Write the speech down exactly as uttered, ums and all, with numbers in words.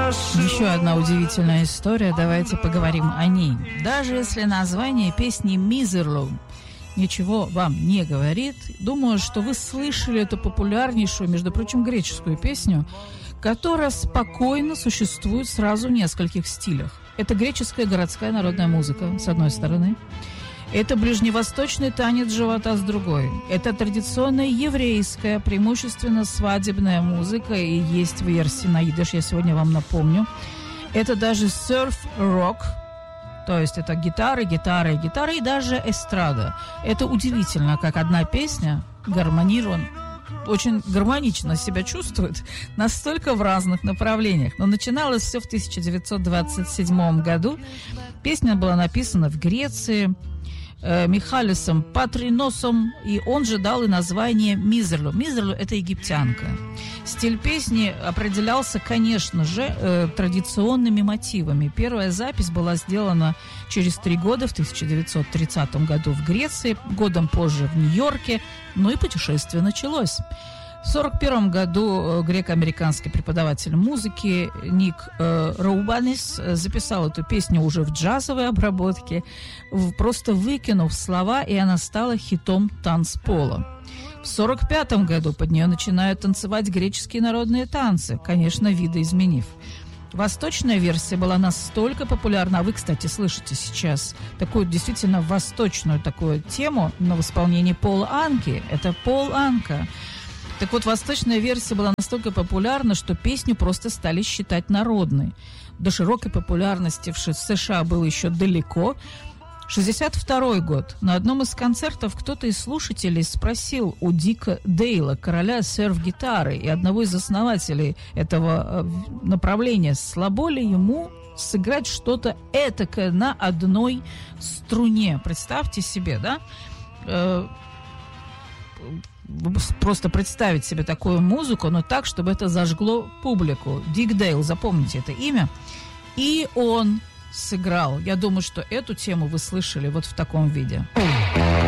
Еще одна удивительная история, давайте поговорим о ней. Даже если название песни «Мизерлу» ничего вам не говорит, думаю, что вы слышали эту популярнейшую, между прочим, греческую песню, которая спокойно существует сразу в нескольких стилях. Это греческая городская народная музыка, с одной стороны. Это ближневосточный танец живота с другой. Это традиционная еврейская, преимущественно свадебная музыка, и есть версии на идиш, я сегодня вам напомню. Это даже серф-рок, то есть это гитары, гитары, гитары и даже эстрада. Это удивительно, как одна песня гармонирует, очень гармонично себя чувствует, настолько в разных направлениях. Но начиналось все в тысяча девятьсот двадцать седьмом году. Песня была написана в Греции э, Михалисом Патриносом, и он же дал и название «Мизерлу». «Мизерлу» — это египтянка. Стиль песни определялся, конечно же, э, традиционными мотивами. Первая запись была сделана через три года, в тысяча девятьсот тридцатом году в Греции, годом позже в Нью-Йорке, ну и путешествие началось. В сорок первом году греко-американский преподаватель музыки Ник э, Раубанис записал эту песню уже в джазовой обработке, в, просто выкинув слова, и она стала хитом танцпола. В сорок пятом году под нее начинают танцевать греческие народные танцы, конечно, видоизменив. Восточная версия была настолько популярна, а вы, кстати, слышите сейчас такую действительно восточную такую тему, но в исполнении Пола Анки. Это Пол Анка. Так вот, восточная версия была настолько популярна, что песню просто стали считать народной. До широкой популярности в США было еще далеко. шестьдесят второй год. На одном из концертов кто-то из слушателей спросил у Дика Дейла, короля серф-гитары и одного из основателей этого направления, слабо ли ему сыграть что-то этакое на одной струне. Представьте себе, да? Просто представить себе такую музыку, но так, чтобы это зажгло публику. Дик Дейл, запомните это имя. И он сыграл. Я думаю, что эту тему вы слышали вот в таком виде.